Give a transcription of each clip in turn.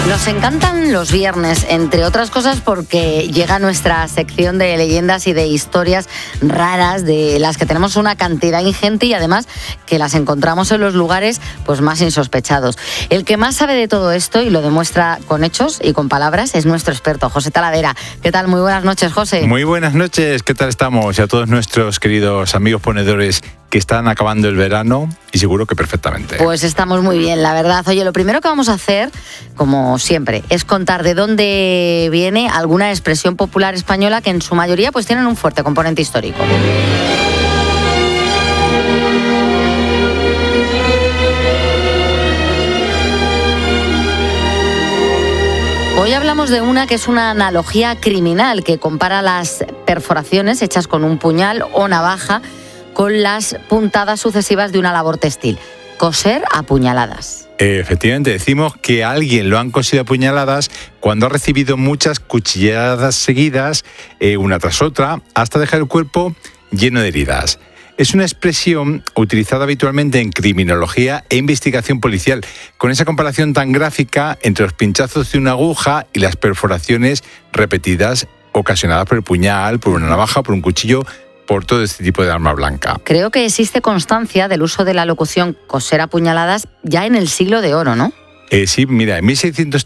Nos encantan los viernes, entre otras cosas porque llega nuestra sección de leyendas y de historias raras, de las que tenemos una cantidad ingente y además que las encontramos en los lugares pues más insospechados. El que más sabe de todo esto y lo demuestra con hechos y con palabras es nuestro experto, José Talavera. ¿Qué tal? Muy buenas noches, José. Muy buenas noches, ¿qué tal estamos? Y a todos nuestros queridos amigos ponedores que están acabando el verano y seguro que perfectamente. Pues estamos muy bien, la verdad. Oye, lo primero que vamos a hacer, como siempre, es contar de dónde viene alguna expresión popular española que en su mayoría pues tienen un fuerte componente histórico. Hoy hablamos de una que es una analogía criminal que compara las perforaciones hechas con un puñal o navaja con las puntadas sucesivas de una labor textil. Coser a puñaladas. Efectivamente, decimos que a alguien lo han cosido a puñaladas cuando ha recibido muchas cuchilladas seguidas, una tras otra, hasta dejar el cuerpo lleno de heridas. Es una expresión utilizada habitualmente en criminología e investigación policial, con esa comparación tan gráfica entre los pinchazos de una aguja y las perforaciones repetidas ocasionadas por el puñal, por una navaja, por un cuchillo, por todo este tipo de arma blanca. Creo que existe constancia del uso de la locución coser a puñaladas ya en el siglo de oro, ¿no? Sí, mira, en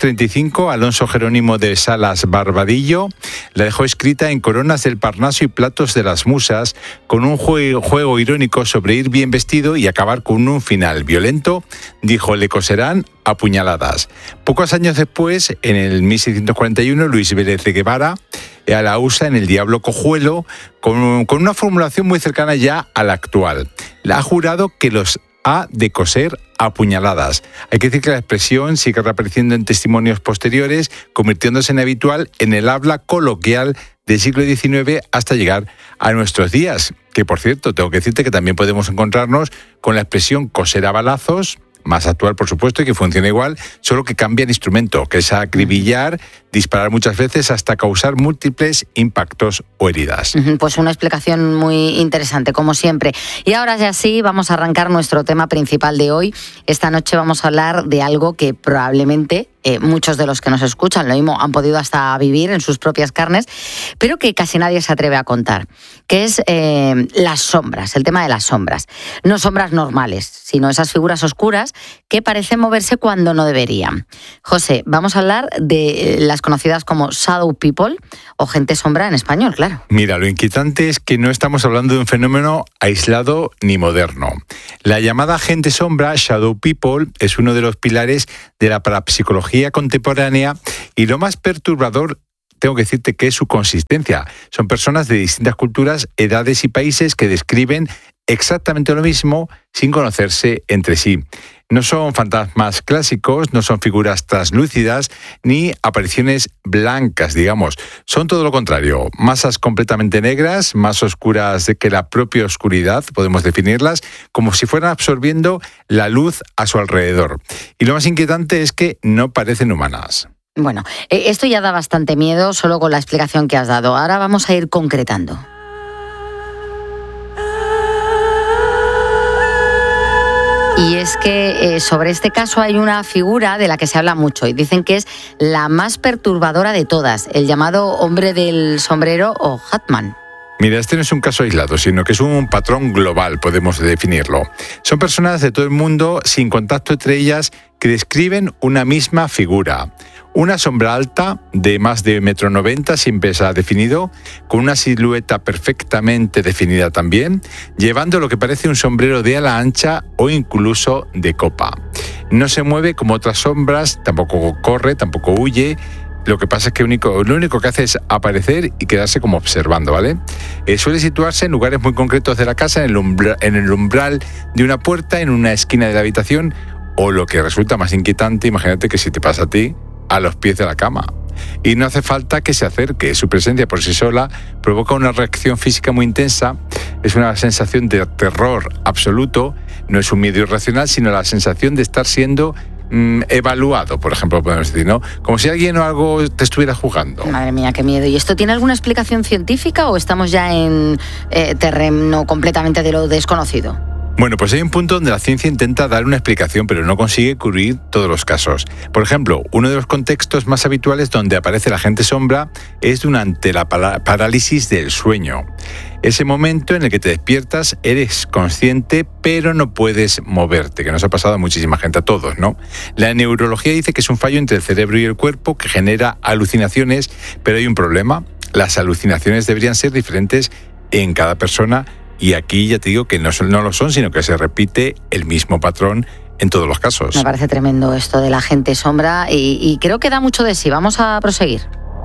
1635 Alonso Jerónimo de Salas Barbadillo la dejó escrita en coronas del Parnaso y platos de las musas, con un juego irónico sobre ir bien vestido y acabar con un final violento. Dijo, le coserán a puñaladas. Pocos años después, en el 1641, Luis Vélez de Guevara la usa en El Diablo Cojuelo, con una formulación muy cercana ya a la actual. La ha jurado que los ha de coser a puñaladas. Hay que decir que la expresión sigue reapareciendo en testimonios posteriores, convirtiéndose en habitual en el habla coloquial del siglo XIX hasta llegar a nuestros días. Que, por cierto, tengo que decirte que también podemos encontrarnos con la expresión coser a balazos, más actual, por supuesto, y que funciona igual, solo que cambia el instrumento, que es acribillar, disparar muchas veces hasta causar múltiples impactos o heridas. Pues una explicación muy interesante, como siempre. Y ahora ya sí, vamos a arrancar nuestro tema principal de hoy. Esta noche vamos a hablar de algo que probablemente muchos de los que nos escuchan lo mismo han podido hasta vivir en sus propias carnes, pero que casi nadie se atreve a contar, que es las sombras, el tema de las sombras. No sombras normales, sino esas figuras oscuras que parecen moverse cuando no deberían. José, vamos a hablar de las conocidas como shadow people o gente sombra en español, claro. Mira, lo inquietante es que no estamos hablando de un fenómeno aislado ni moderno. La llamada gente sombra, shadow people, es uno de los pilares de la parapsicología contemporánea y lo más perturbador, tengo que decirte, que es su consistencia. Son personas de distintas culturas, edades y países que describen exactamente lo mismo sin conocerse entre sí. No son fantasmas clásicos, no son figuras translúcidas, ni apariciones blancas, digamos. Son todo lo contrario, masas completamente negras, más oscuras que la propia oscuridad, podemos definirlas, como si fueran absorbiendo la luz a su alrededor. Y lo más inquietante es que no parecen humanas. Bueno, esto ya da bastante miedo solo con la explicación que has dado. Ahora vamos a ir concretando. Y es que sobre este caso hay una figura de la que se habla mucho y dicen que es la más perturbadora de todas, el llamado hombre del sombrero o Hatman. Mira, este no es un caso aislado, sino que es un patrón global, podemos definirlo. Son personas de todo el mundo, sin contacto entre ellas, que describen una misma figura. Una sombra alta, de más de 1,90 m, siempre se ha definido, con una silueta perfectamente definida también, llevando lo que parece un sombrero de ala ancha o incluso de copa. No se mueve como otras sombras, tampoco corre, tampoco huye. Lo que pasa es que lo único que hace es aparecer y quedarse como observando, ¿vale? Suele situarse en lugares muy concretos de la casa, en el umbral de una puerta, en una esquina de la habitación, o lo que resulta más inquietante, imagínate que si te pasa a ti, a los pies de la cama. Y no hace falta que se acerque, su presencia por sí sola provoca una reacción física muy intensa, es una sensación de terror absoluto, no es un miedo irracional, sino la sensación de estar siendo evaluado, por ejemplo, podemos decir, ¿no? Como si alguien o algo te estuviera jugando. Madre mía, qué miedo. ¿Y esto tiene alguna explicación científica o estamos ya en terreno completamente de lo desconocido? Bueno, pues hay un punto donde la ciencia intenta dar una explicación, pero no consigue cubrir todos los casos. Por ejemplo, uno de los contextos más habituales donde aparece la gente sombra es durante la parálisis del sueño. Ese momento en el que te despiertas, eres consciente, pero no puedes moverte, que nos ha pasado a muchísima gente, a todos, ¿no? La neurología dice que es un fallo entre el cerebro y el cuerpo que genera alucinaciones, pero hay un problema. Las alucinaciones deberían ser diferentes en cada persona y aquí ya te digo que no lo son, sino que se repite el mismo patrón en todos los casos. Me parece tremendo esto de la gente sombra y creo que da mucho de sí. Vamos a proseguir.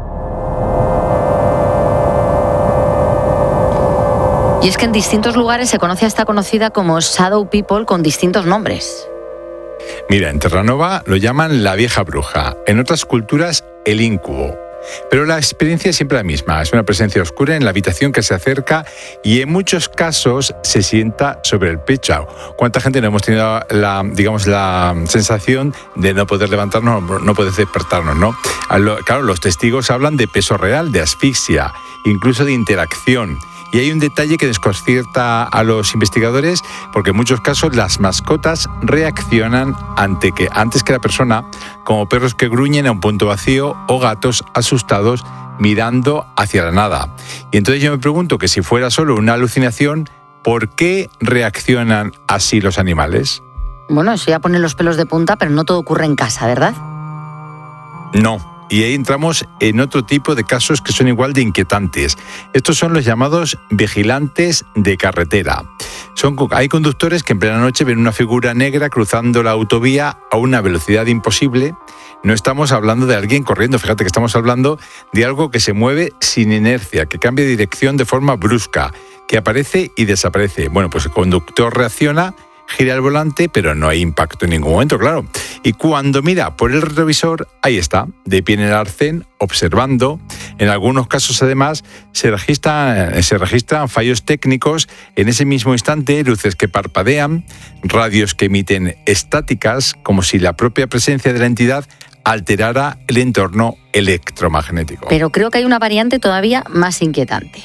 Y es que en distintos lugares se conoce a esta conocida como Shadow People con distintos nombres. Mira, en Terranova lo llaman la vieja bruja, en otras culturas el íncubo. Pero la experiencia es siempre la misma, es una presencia oscura en la habitación que se acerca y en muchos casos se sienta sobre el pecho. ¿Cuánta gente no hemos tenido la sensación de no poder levantarnos, no poder despertarnos, ¿no? Claro, los testigos hablan de peso real, de asfixia, incluso de interacción. Y hay un detalle que desconcierta a los investigadores porque en muchos casos las mascotas reaccionan antes que la persona, como perros que gruñen a un punto vacío o gatos asustados mirando hacia la nada. Y entonces yo me pregunto que si fuera solo una alucinación, ¿por qué reaccionan así los animales? Bueno, eso ya pone los pelos de punta, pero no todo ocurre en casa, ¿verdad? No. Y ahí entramos en otro tipo de casos que son igual de inquietantes. Estos son los llamados vigilantes de carretera. Hay conductores que en plena noche ven una figura negra cruzando la autovía a una velocidad imposible. No estamos hablando de alguien corriendo, fíjate que estamos hablando de algo que se mueve sin inercia, que cambia de dirección de forma brusca, que aparece y desaparece. Bueno, pues el conductor reacciona, gira el volante, pero no hay impacto en ningún momento, claro. Y cuando mira por el retrovisor, ahí está, de pie en el arcén, observando. En algunos casos, además, se registran fallos técnicos en ese mismo instante, luces que parpadean, radios que emiten estáticas, como si la propia presencia de la entidad alterara el entorno electromagnético. Pero creo que hay una variante todavía más inquietante.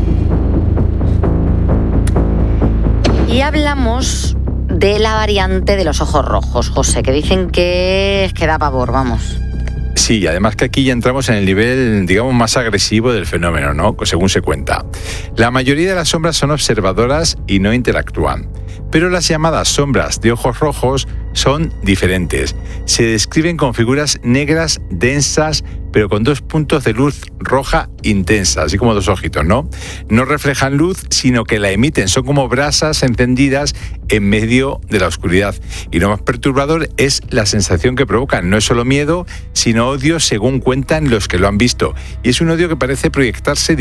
Y hablamos de la variante de los ojos rojos, José, que dicen que da pavor, vamos. Sí, además que aquí ya entramos en el nivel, digamos, más agresivo del fenómeno, ¿no? Según se cuenta. La mayoría de las sombras son observadoras y no interactúan. Pero las llamadas sombras de ojos rojos son diferentes. Se describen con figuras negras densas, pero con 2 puntos de luz roja intensa, así como 2 ojitos, ¿no? No reflejan luz, sino que la emiten. Son como brasas encendidas en medio de la oscuridad. Y lo más perturbador es la sensación que provocan. No es solo miedo, sino odio, según cuentan los que lo han visto. Y es un odio que parece proyectarse